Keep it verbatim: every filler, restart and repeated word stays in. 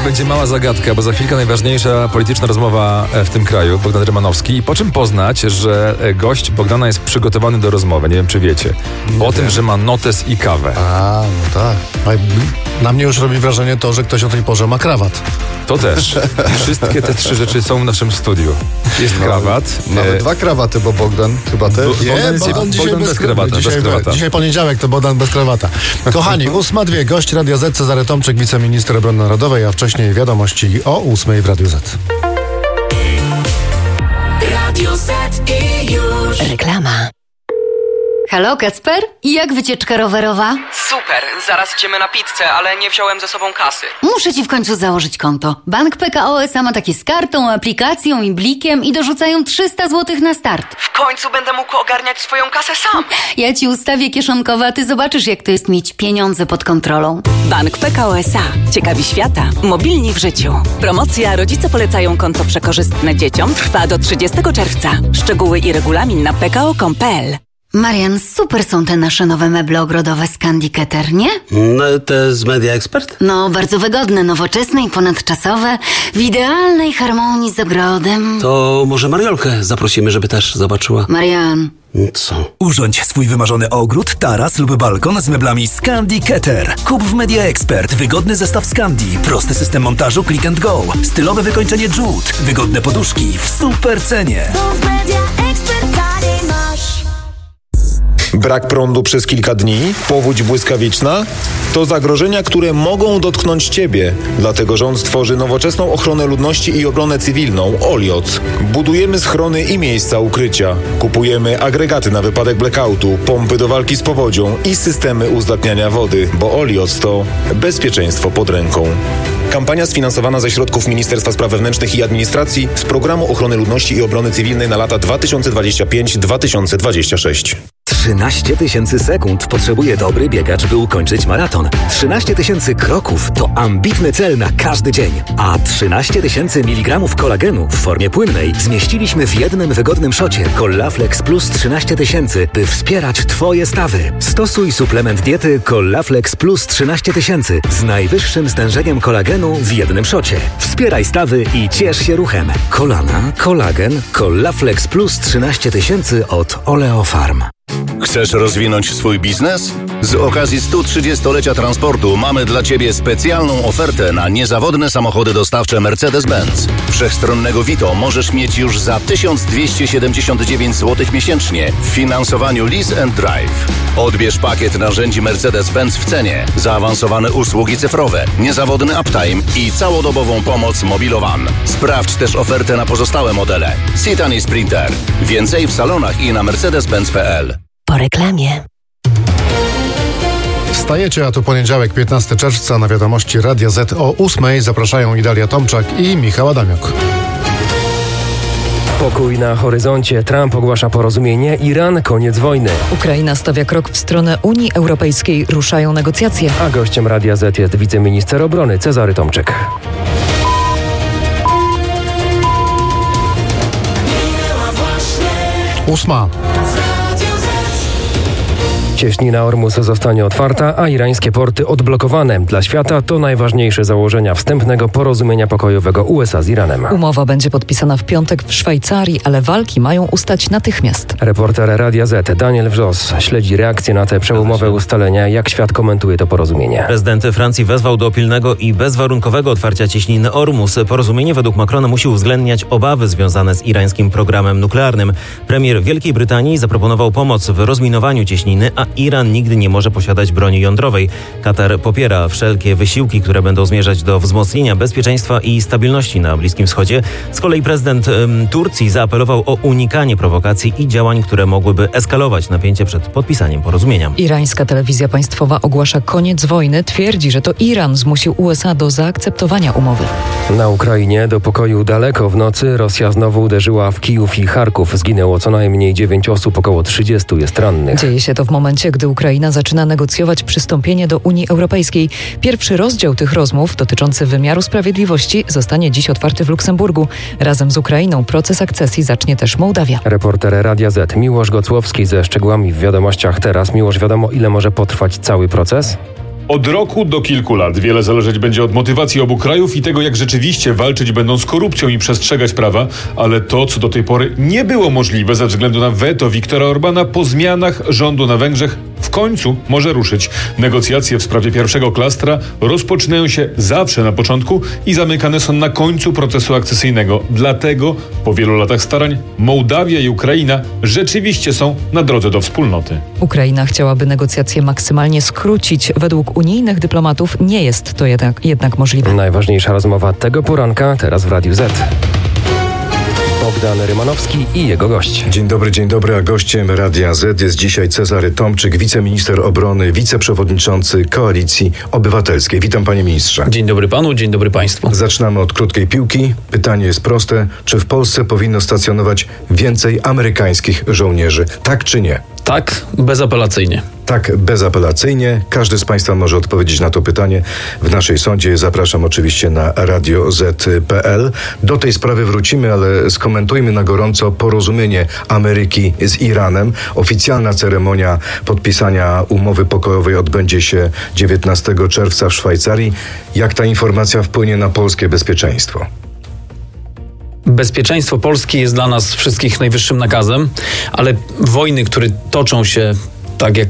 będzie mała zagadka, bo za chwilkę najważniejsza polityczna rozmowa w tym kraju, Bogdan Rymanowski. Po czym poznać, że gość Bogdana jest przygotowany do rozmowy? Nie wiem, czy wiecie. Nie po wiem. tym, że ma notes i kawę. A, no tak. Na mnie już robi wrażenie to, że ktoś o tej porze ma krawat. To też. Wszystkie te trzy rzeczy są w naszym studiu. Jest krawat. Nawet e, dwa krawaty, bo Bogdan chyba też. Bo- Nie, Bogdan jest- Bogdan dzisiaj Bogdan bez, bez krawata, bez dzisiaj, krawata. dzisiaj poniedziałek, to Bogdan bez krawata. Kochani, ósma dwie, gość Radia Z, Cezary Tomczyk, wiceminister obrony narodowej, a wcześniej wiadomości o ósmej w Radiu Z. Radio Z i już. Reklama. Halo, Kacper? Jak wycieczka rowerowa? Super, zaraz idziemy na pizzę, ale nie wziąłem ze sobą kasy. Muszę ci w końcu założyć konto. Bank P K O S A ma takie z kartą, aplikacją i blikiem i dorzucają trzysta złotych na start. W końcu będę mógł ogarniać swoją kasę sam. Ja ci ustawię kieszonkowe, a ty zobaczysz, jak to jest mieć pieniądze pod kontrolą. Bank P K O S A. Ciekawi świata. Mobilni w życiu. Promocja Rodzice polecają konto przekorzystne dzieciom trwa do trzydziestego czerwca. Szczegóły i regulamin na p k o kropka com kropka p l. Marian, super są te nasze nowe meble ogrodowe z Candy Keter, nie? No, te z Media Expert? No, bardzo wygodne, nowoczesne i ponadczasowe, w idealnej harmonii z ogrodem. To może Mariolkę zaprosimy, żeby też zobaczyła. Marian... Co? Urządź swój wymarzony ogród, taras lub balkon z meblami Scandi Keter. Kup w Media Expert wygodny zestaw Scandi, prosty system montażu click and go, stylowe wykończenie jute, wygodne poduszki w super cenie. Brak prądu przez kilka dni, powódź błyskawiczna to zagrożenia, które mogą dotknąć Ciebie. Dlatego rząd tworzy nowoczesną ochronę ludności i obronę cywilną OLIOC. Budujemy schrony i miejsca ukrycia. Kupujemy agregaty na wypadek blackoutu, pompy do walki z powodzią i systemy uzdatniania wody, bo OLIOC to bezpieczeństwo pod ręką. Kampania sfinansowana ze środków Ministerstwa Spraw Wewnętrznych i Administracji z Programu Ochrony Ludności i Obrony Cywilnej na lata dwa tysiące dwudziesty piąty do dwa tysiące dwudziestego szóstego. trzynaście tysięcy sekund potrzebuje dobry biegacz, by ukończyć maraton. trzynaście tysięcy kroków to ambitny cel na każdy dzień. A trzynaście tysięcy miligramów kolagenu w formie płynnej zmieściliśmy w jednym wygodnym szocie Collaflex Plus trzynaście tysięcy, by wspierać Twoje stawy. Stosuj suplement diety Collaflex Plus trzynaście tysięcy z najwyższym stężeniem kolagenu w jednym szocie. Wspieraj stawy i ciesz się ruchem. Kolana, kolagen, Collaflex Plus trzynaście tysięcy od Oleofarm. Chcesz rozwinąć swój biznes? Z okazji stu trzydziestolecia transportu mamy dla Ciebie specjalną ofertę na niezawodne samochody dostawcze Mercedes-Benz. Wszechstronnego Vito możesz mieć już za tysiąc dwieście siedemdziesiąt dziewięć złotych miesięcznie w finansowaniu Lease and Drive. Odbierz pakiet narzędzi Mercedes-Benz w cenie, zaawansowane usługi cyfrowe, niezawodny uptime i całodobową pomoc Mobilowan. Sprawdź też ofertę na pozostałe modele. Citan i Sprinter. Więcej w salonach i na mercedes benz kropka p l. Po reklamie. Wstajecie, a tu poniedziałek, piętnastego czerwca, na wiadomości Radia Z o ósmej. Zapraszają Idalia Tomczak i Michał Adamiok. Pokój na horyzoncie. Trump ogłasza porozumienie. Iran, koniec wojny. Ukraina stawia krok w stronę Unii Europejskiej. Ruszają negocjacje. A gościem Radia Z jest wiceminister obrony Cezary Tomczyk. Ósma. Cieśnina Ormus zostanie otwarta, a irańskie porty odblokowane. Dla świata to najważniejsze założenia wstępnego porozumienia pokojowego U S A z Iranem. Umowa będzie podpisana w piątek w Szwajcarii, ale walki mają ustać natychmiast. Reporter Radia Z Daniel Wrzos śledzi reakcję na te przełomowe ustalenia. Jak świat komentuje to porozumienie? Prezydent Francji wezwał do pilnego i bezwarunkowego otwarcia cieśniny Ormus. Porozumienie według Macrona musi uwzględniać obawy związane z irańskim programem nuklearnym. Premier Wielkiej Brytanii zaproponował pomoc w rozminowaniu cieśniny, a Iran nigdy nie może posiadać broni jądrowej. Katar popiera wszelkie wysiłki, które będą zmierzać do wzmocnienia bezpieczeństwa i stabilności na Bliskim Wschodzie. Z kolei prezydent ym, Turcji zaapelował o unikanie prowokacji i działań, które mogłyby eskalować napięcie przed podpisaniem porozumienia. Irańska telewizja państwowa ogłasza koniec wojny. Twierdzi, że to Iran zmusił U S A do zaakceptowania umowy. Na Ukrainie do pokoju daleko. W nocy Rosja znowu uderzyła w Kijów i Charków. Zginęło co najmniej dziewięć osób, około trzydziestu jest rannych. Dzieje się to w momencie, gdy Ukraina zaczyna negocjować przystąpienie do Unii Europejskiej. Pierwszy rozdział tych rozmów dotyczący wymiaru sprawiedliwości zostanie dziś otwarty w Luksemburgu. Razem z Ukrainą proces akcesji zacznie też Mołdawia. Reporter Radia Z Miłosz Gocłowski ze szczegółami w wiadomościach teraz. Miłosz, wiadomo, ile może potrwać cały proces? Od roku do kilku lat wiele zależeć będzie od motywacji obu krajów i tego, jak rzeczywiście walczyć będą z korupcją i przestrzegać prawa, ale to, co do tej pory nie było możliwe ze względu na weto Viktora Orbana, po zmianach rządu na Węgrzech w końcu może ruszyć. Negocjacje w sprawie pierwszego klastra rozpoczynają się zawsze na początku i zamykane są na końcu procesu akcesyjnego. Dlatego po wielu latach starań Mołdawia i Ukraina rzeczywiście są na drodze do wspólnoty. Ukraina chciałaby negocjacje maksymalnie skrócić. Według unijnych dyplomatów nie jest to jednak, jednak możliwe. Najważniejsza rozmowa tego poranka teraz w Radiu Z. Bogdan Rymanowski i jego gość. Dzień dobry, dzień dobry, a gościem Radia Z jest dzisiaj Cezary Tomczyk, wiceminister obrony, wiceprzewodniczący Koalicji Obywatelskiej. Witam, panie ministrze. Dzień dobry panu, dzień dobry państwu. Zaczynamy od krótkiej piłki. Pytanie jest proste. Czy w Polsce powinno stacjonować więcej amerykańskich żołnierzy? Tak czy nie? Tak, bezapelacyjnie. Tak, bezapelacyjnie. Każdy z państwa może odpowiedzieć na to pytanie w naszej sądzie. Zapraszam oczywiście na radio zet kropka pe el. Do tej sprawy wrócimy, ale skomentujmy na gorąco porozumienie Ameryki z Iranem. Oficjalna ceremonia podpisania umowy pokojowej odbędzie się dziewiętnastego czerwca w Szwajcarii. Jak ta informacja wpłynie na polskie bezpieczeństwo? Bezpieczeństwo Polski jest dla nas wszystkich najwyższym nakazem, ale wojny, które toczą się, tak jak